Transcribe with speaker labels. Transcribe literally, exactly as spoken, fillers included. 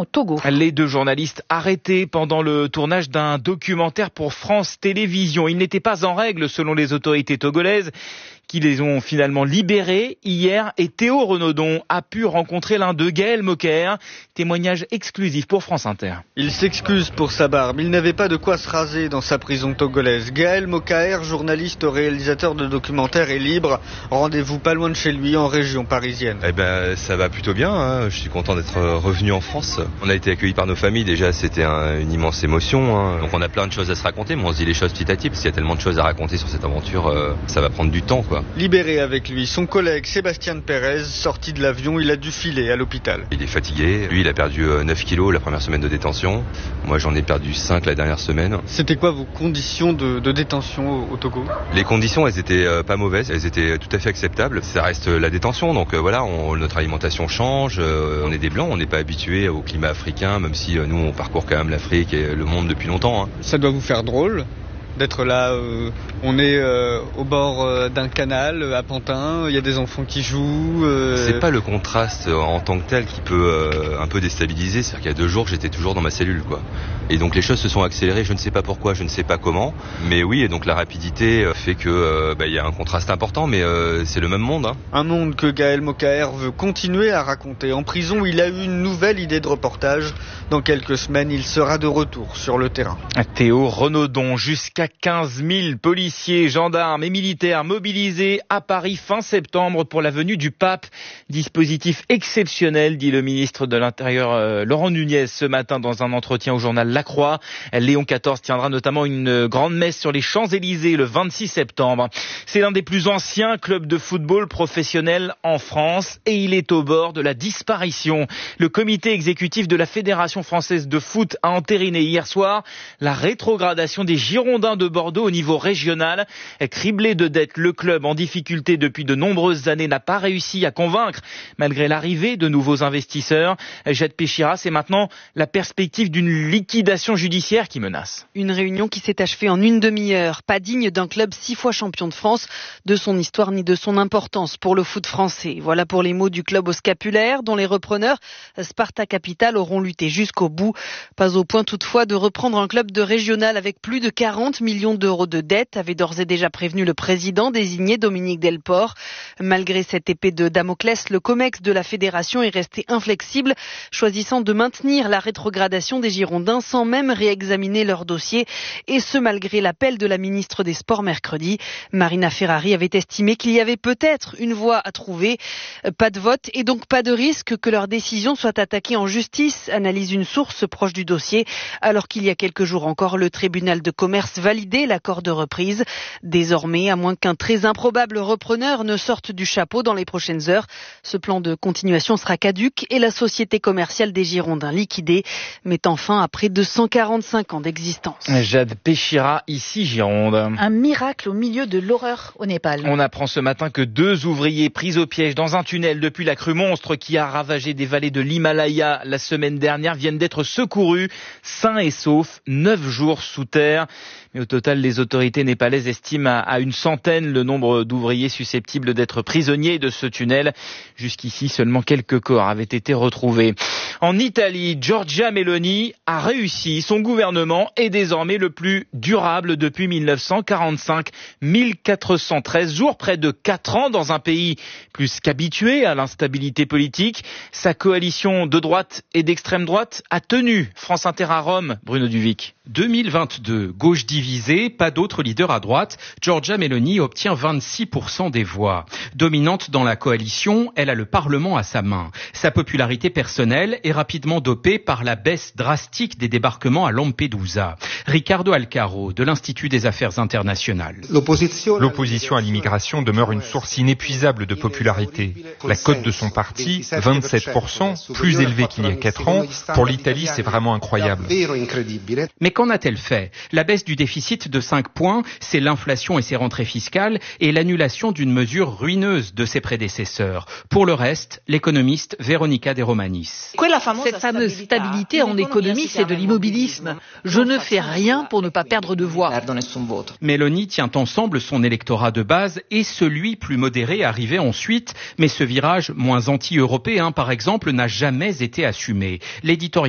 Speaker 1: au Togo.
Speaker 2: Les deux journalistes arrêtés pendant le tournage d'un documentaire pour France Télévisions. Ils n'étaient pas en règle selon les autorités togolaises, qui les ont finalement libérés hier, et Théo Renaudon a pu rencontrer l'un d'eux, Gaël Mokaer. Témoignage exclusif pour France Inter.
Speaker 3: Il s'excuse pour sa barbe, il n'avait pas de quoi se raser dans sa prison togolaise. Gaël Mokaer, journaliste, réalisateur de documentaires, est libre. Rendez-vous pas loin de chez lui, en région parisienne.
Speaker 4: Eh ben, ça va plutôt bien, hein. Je suis content d'être revenu en France. On a été accueillis par nos familles, déjà c'était un, une immense émotion, hein. Donc on a plein de choses à se raconter, mais on se dit les choses petit à petit, parce qu'il y a tellement de choses à raconter sur cette aventure, euh, ça va prendre du temps, quoi.
Speaker 3: Libéré avec lui, son collègue Sébastien Pérez, sorti de l'avion, il a dû filer à l'hôpital.
Speaker 4: Il est fatigué, lui il a perdu neuf kilos la première semaine de détention, moi j'en ai perdu cinq la dernière semaine.
Speaker 3: C'était quoi vos conditions de, de détention au, au Togo ?
Speaker 4: Les conditions, elles étaient euh, pas mauvaises, elles étaient tout à fait acceptables. Ça reste la détention, donc euh, voilà, on, notre alimentation change, euh, on est des blancs, on n'est pas habitués au climat africain, même si euh, nous on parcourt quand même l'Afrique et le monde depuis longtemps, hein.
Speaker 3: Ça doit vous faire drôle d'être là, euh, on est euh, au bord euh, d'un canal euh, à Pantin, il y a des enfants qui jouent. Euh...
Speaker 4: C'est pas le contraste euh, en tant que tel qui peut euh, un peu déstabiliser, c'est-à-dire qu'il y a deux jours j'étais toujours dans ma cellule, quoi. Et donc les choses se sont accélérées, je ne sais pas pourquoi, je ne sais pas comment, mais oui, et donc la rapidité fait que euh, bah, y a un contraste important, mais euh, c'est le même monde, hein.
Speaker 3: Un monde que Gaël Mokaer veut continuer à raconter. En prison, il a eu une nouvelle idée de reportage. Dans quelques semaines, il sera de retour sur le terrain.
Speaker 2: Théo Renaudon, jusqu'à quinze mille policiers, gendarmes et militaires mobilisés à Paris fin septembre pour la venue du pape. Dispositif exceptionnel, dit le ministre de l'Intérieur euh, Laurent Nunez ce matin dans un entretien au journal La Croix. Léon quatorze tiendra notamment une grande messe sur les Champs-Élysées le vingt-six septembre. C'est l'un des plus anciens clubs de football professionnel en France et il est au bord de la disparition. Le comité exécutif de la Fédération française de foot a entériné hier soir la rétrogradation des Girondins de Bordeaux au niveau régional. Criblé de dettes, le club en difficulté depuis de nombreuses années n'a pas réussi à convaincre malgré l'arrivée de nouveaux investisseurs. Jade Péchira, c'est maintenant la perspective d'une liquidation judiciaire qui menace.
Speaker 5: Une réunion qui s'est achevée en une demi-heure, pas digne d'un club six fois champion de France, de son histoire ni de son importance pour le foot français. Voilà pour les mots du club au scapulaire, dont les repreneurs, Sparta Capital, auront lutté jusqu'au bout. Pas au point toutefois de reprendre un club de régional avec plus de quarante millions d'euros de dettes, avait d'ores et déjà prévenu le président désigné Dominique Delport. Malgré cette épée de Damoclès, le COMEX de la fédération est resté inflexible, choisissant de maintenir la rétrogradation des Girondins sans même réexaminer leur dossier, et ce malgré l'appel de la ministre des Sports mercredi. Marina Ferrari avait estimé qu'il y avait peut-être une voie à trouver. Pas de vote et donc pas de risque que leur décision soit attaquée en justice, analyse une source proche du dossier, alors qu'il y a quelques jours encore, le tribunal de commerce validait l'accord de reprise. Désormais, à moins qu'un très improbable repreneur ne sorte du chapeau dans les prochaines heures, ce plan de continuation sera caduc et la société commerciale des Girondins liquidée, mettant fin à près de cent quarante-cinq ans d'existence.
Speaker 2: Jade Péchira, ici Gironde.
Speaker 1: Un miracle au milieu de l'horreur au Népal.
Speaker 2: On apprend ce matin que deux ouvriers pris au piège dans un tunnel depuis la crue monstre qui a ravagé des vallées de l'Himalaya la semaine dernière viennent d'être secourus, sains et saufs, neuf jours sous terre. Mais au total, les autorités népalaises estiment à une centaine le nombre d'ouvriers susceptibles d'être prisonniers de ce tunnel. Jusqu'ici, seulement quelques corps avaient été retrouvés. En Italie, Giorgia Meloni a réussi. Son gouvernement est désormais le plus durable depuis mille neuf cent quarante-cinq. mille quatre cent treize jours, près de quatre ans dans un pays plus qu'habitué à l'instabilité politique. Sa coalition de droite et d'extrême droite a tenu. France Inter à Rome, Bruno Duvic.
Speaker 6: deux mille vingt-deux, gauche divisée, pas d'autre leader à droite. Giorgia Meloni obtient vingt-six pour cent des voix. Dominante dans la coalition, elle a le Parlement à sa main. Sa popularité personnelle est rapidement dopée par la baisse drastique des débarquements à Lampedusa. Ricardo Alcaro, de l'Institut des Affaires internationales.
Speaker 7: L'opposition à l'immigration demeure une source inépuisable de popularité. La cote de son parti, vingt-sept pour cent, plus élevée qu'il y a quatre ans, pour l'Italie, c'est vraiment incroyable.
Speaker 6: Mais qu'en a-t-elle fait ? La baisse du déficit de cinq points, c'est l'inflation et ses rentrées fiscales et l'annulation d'une mesure ruineuse de ses prédécesseurs. Pour le reste, l'économiste Véronica De Romanis.
Speaker 1: Cette fameuse stabilité en économie, c'est de l'immobilisme. Je ne fais rien pour ne pas perdre de voix.
Speaker 6: Meloni tient ensemble son électorat de base et celui plus modéré arrivé ensuite, mais ce virage moins anti-européen, par exemple, n'a jamais été assumé. L'éditorial